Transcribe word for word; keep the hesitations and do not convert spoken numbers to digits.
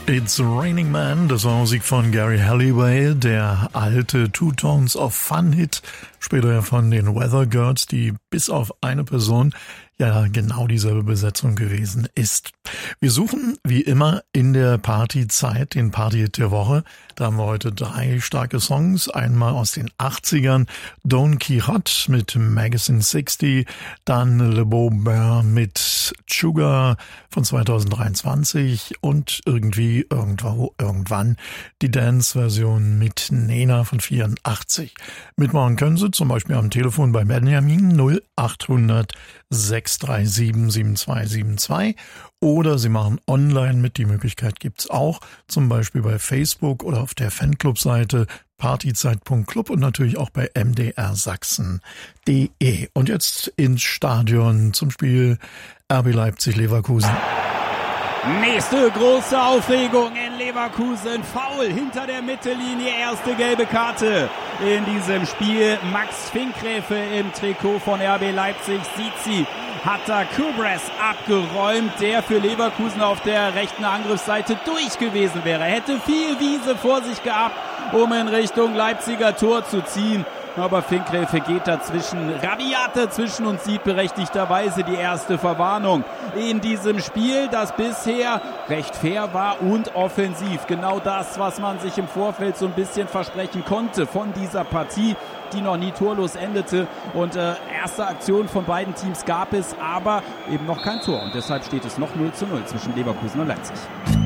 It's Raining Man, das war Musik von Gary Halliway, der alte Two Tones of Fun Hit, später ja von den Weather Girls, die bis auf eine Person ja genau dieselbe Besetzung gewesen ist. Wir suchen wie immer in der Partyzeit den Party-Hit der Woche. Da haben wir heute drei starke Songs. Einmal aus den achtzigern, Don Quixote mit Magazine sechzig, dann Le Beau Bain mit Sugar von zweitausenddreiundzwanzig und irgendwie, irgendwo, irgendwann die Dance-Version mit Nena von vierundachtzig. Mitmachen können Sie zum Beispiel am Telefon bei Benjamin null achthundert sechs drei sieben sieben zwei sieben zwei oder Sie machen online mit, die Möglichkeit gibt's auch, zum Beispiel bei Facebook oder auf der Fanclub-Seite partyzeit punkt club und natürlich auch bei m d r sachsen punkt d e. Und jetzt ins Stadion zum Spiel R B Leipzig-Leverkusen. Nächste große Aufregung in Leverkusen. Foul hinter der Mittellinie. Erste gelbe Karte in diesem Spiel. Max Finkgräfe im Trikot von R B Leipzig. Sieht sie, hat da Kubres abgeräumt, der für Leverkusen auf der rechten Angriffsseite durch gewesen wäre. Hätte viel Wiese vor sich gehabt, um in Richtung Leipziger Tor zu ziehen. Aber Finkgräfe geht dazwischen, rabiat dazwischen und sieht berechtigterweise die erste Verwarnung in diesem Spiel, das bisher recht fair war und offensiv. Genau das, was man sich im Vorfeld so ein bisschen versprechen konnte von dieser Partie, die noch nie torlos endete. Und äh, erste Aktion von beiden Teams gab es, aber eben noch kein Tor. Und deshalb steht es noch null zu null zwischen Leverkusen und Leipzig.